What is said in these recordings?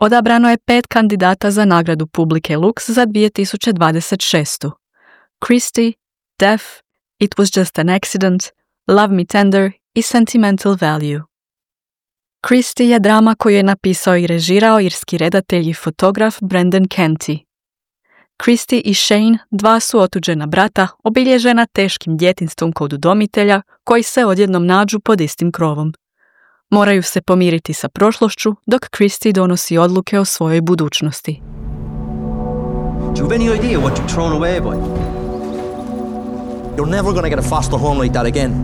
Odabrano je 5 kandidata za nagradu publike Lux za 2026. Christie, Deaf, It Was Just an Accident, Love Me Tender i Sentimental Value. Christie je drama koju je napisao i režirao irski redatelj i fotograf Brendan Canty. Christie i Shane, dva su otuđena brata, obilježena teškim djetinjstvom kod udomitelja, koji se odjednom nađu pod istim krovom. Moraju se pomiriti sa prošlošću, dok Christie donosi odluke o svojoj budućnosti. Do you have any idea what you've thrown away, boy? You're never gonna get a foster home like that again.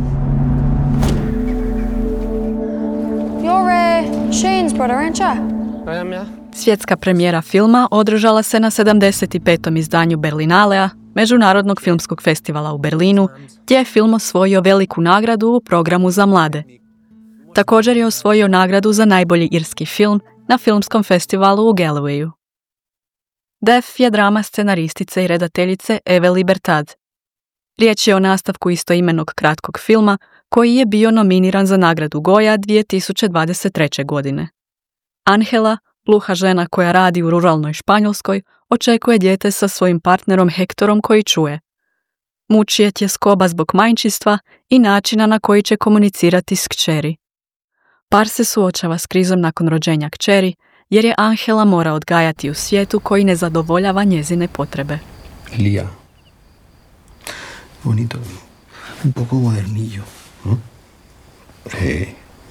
You're Shane's brother, aren't you? I am, yeah. Svjetska premijera filma održala se na 75. izdanju Berlinalea, Međunarodnog filmskog festivala u Berlinu, gdje je film osvojio veliku nagradu u programu za mlade. Također je osvojio nagradu za najbolji irski film na filmskom festivalu u Galwayu. Deaf je drama scenaristice i redateljice Eve Libertad. Riječ je o nastavku istoimenog kratkog filma koji je bio nominiran za nagradu Goya 2023. godine. Angela, gluha žena koja radi u ruralnoj Španjolskoj, očekuje dijete sa svojim partnerom Hektorom koji čuje. Muči je tjeskoba zbog majčinstva i načina na koji će komunicirati s kćeri. Par se suočava s krizom nakon rođenja kćeri, jer je Angela mora odgajati u svijetu koji ne zadovoljava njezine potrebe. Lía. Bonito. Un poco modernillo. Sí.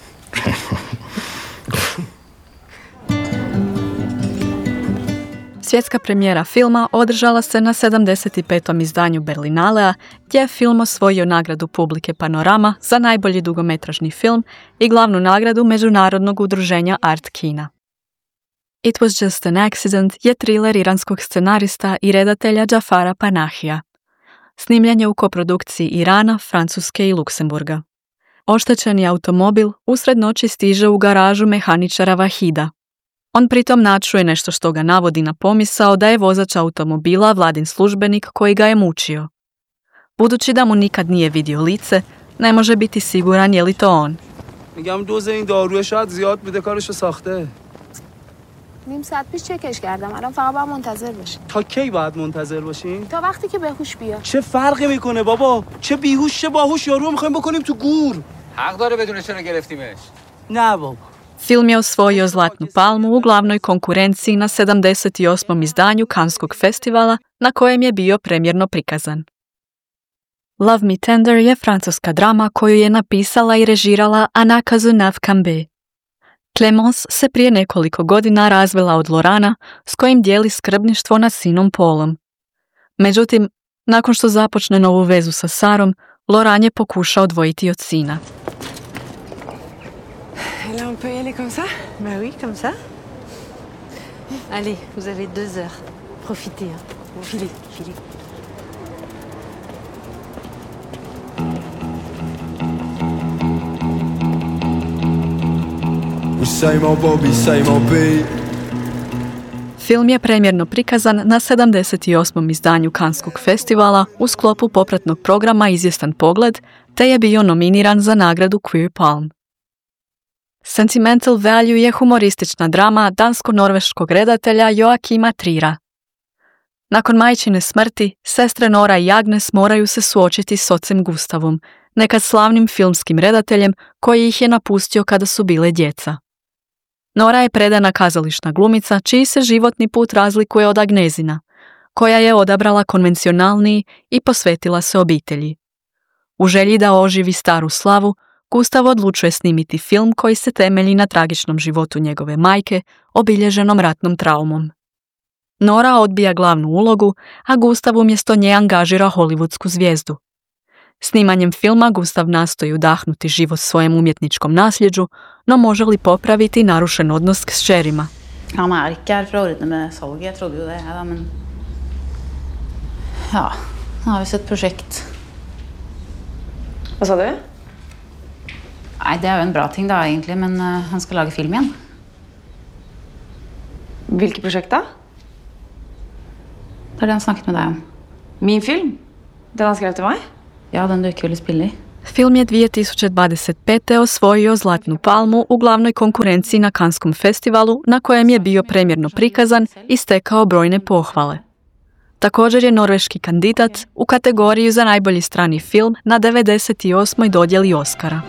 Svjetska premijera filma održala se na 75. izdanju Berlinalea, gdje je film osvojio nagradu publike Panorama za najbolji dugometražni film i glavnu nagradu Međunarodnog udruženja Art Kina. It Was Just an Accident je thriller iranskog scenarista i redatelja Džafara Panahija. Snimljen je u koprodukciji Irana, Francuske i Luksemburga. Oštećeni automobil usred noći stiže u garažu mehaničara Vahida. On pritom načuje nešto što ga navodi na pomisao da je vozač automobila vladin službenik koji ga je mučio. Budući da mu nikad nije vidio lice, ne može biti siguran je li to on. میگم دوز این داروی شاید زیاد بوده کارشو ساخته. نیم ساعت پیش چکش کردم. الان فقط باید منتظر باشیم. تا کی باید منتظر باشیم؟ تا وقتی که بهوش بیاد. چه فرقی میکنه بابا؟ چه بیهوش چه باهوش یارو میخوایم بکنیم تو گور. حق داره بدون چرا گرفتیمش. نه بابا. Film je osvojio Zlatnu palmu u glavnoj konkurenciji na 78. izdanju Kanskog festivala, na kojem je bio premjerno prikazan. Love Me Tender je francuska drama koju je napisala i režirala Anna Cazeneuve-Cambe. Clemence se prije nekoliko godina razvela od Lorana, s kojim dijeli skrbništvo nad sinom Paulom. Međutim, nakon što započne novu vezu sa Sarom, Loran je pokušao odvojiti od sina. Là, on peut y aller comme ça? Bah oui, comme ça. Allez, vous avez 2 heures. Profitez, hein. Filez, filez. Film je premjerno prikazan na 78. izdanju Kanskog festivala u sklopu popratnog programa Izvjestan pogled, te je bio nominiran za nagradu Queer Palm. Sentimental Value je humoristična drama dansko-norveškog redatelja Joakima Trira. Nakon majčine smrti, sestre Nora i Agnes moraju se suočiti s ocem Gustavom, nekad slavnim filmskim redateljem koji ih je napustio kada su bile djeca. Nora je predana kazališna glumica čiji se životni put razlikuje od Agnezina, koja je odabrala konvencionalniji i posvetila se obitelji. U želji da oživi staru slavu, Gustav odlučuje snimiti film koji se temelji na tragičnom životu njegove majke, obilježenom ratnom traumom. Nora odbija glavnu ulogu, a Gustav umjesto nje angažira hollywoodsku zvijezdu. Snimanjem filma Gustav nastoji udahnuti život svojem umjetničkom nasljeđu, no može li popraviti narušen odnos s kćerima? Han ikke her for å ordne med salget, jeg trodde jo det, ja, men... Ja, nå har vi sett prosjekt. Hva sa du? Nei, det er jo en bra ting da, egentlig, men han skal lage film igjen. Hvilket prosjekt da? Det er det han snakket med deg om. Min film? Den han skrev til meg? Ja, den du ikke ville spille i. Film je 2025. osvojio Zlatnu palmu u glavnoj konkurenciji na Canneskom festivalu, na kojem je bio premjerno prikazan i stekao brojne pohvale. Također je norveški kandidat u kategoriji za najbolji strani film na 98. dodjeli Oscara.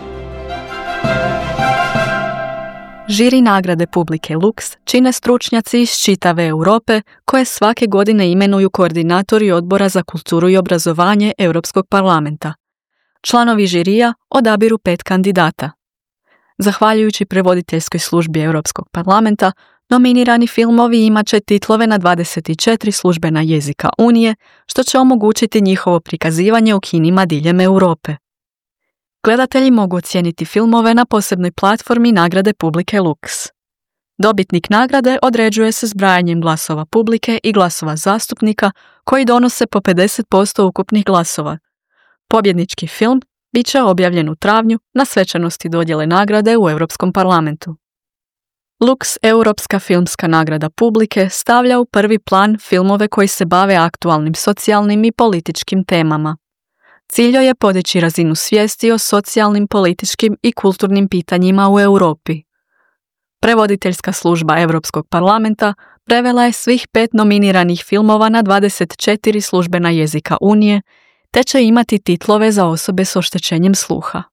Žiri nagrade publike Lux čine stručnjaci iz čitave Europe koje svake godine imenuju koordinatori Odbora za kulturu i obrazovanje Europskog parlamenta. Članovi žirija odabiru 5 kandidata. Zahvaljujući prevoditeljskoj službi Europskog parlamenta, nominirani filmovi imat će titlove na 24 službena jezika Unije, što će omogućiti njihovo prikazivanje u kinima diljem Europe. Gledatelji mogu ocijeniti filmove na posebnoj platformi nagrade publike Lux. Dobitnik nagrade određuje se zbrajanjem glasova publike i glasova zastupnika koji donose po 50% ukupnih glasova. Pobjednički film bit će objavljen u travnju na svečanosti dodjele nagrade u Europskom parlamentu. Lux, Europska filmska nagrada publike, stavlja u prvi plan filmove koji se bave aktualnim socijalnim i političkim temama. Cilj joj je podići razinu svijesti o socijalnim, političkim i kulturnim pitanjima u Europi. Prevoditeljska služba Europskog parlamenta prevela je svih 5 nominiranih filmova na 24 službena jezika Unije, te će imati titlove za osobe s oštećenjem sluha.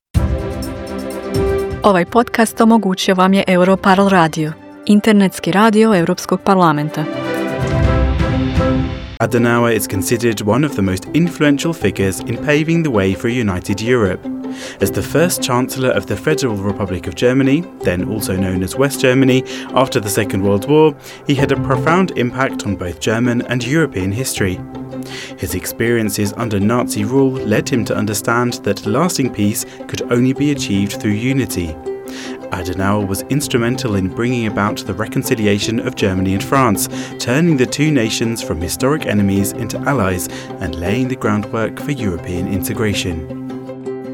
Ovaj podcast omogućio vam je Europarl radio, internetski radio Europskog parlamenta. Adenauer is considered one of the most influential figures in paving the way for a united Europe. As the first Chancellor of the Federal Republic of Germany, then also known as West Germany, after the Second World War, he had a profound impact on both German and European history. His experiences under Nazi rule led him to understand that lasting peace could only be achieved through unity. Adenauer was instrumental in bringing about the reconciliation of Germany and France, turning the two nations from historic enemies into allies and laying the groundwork for European integration.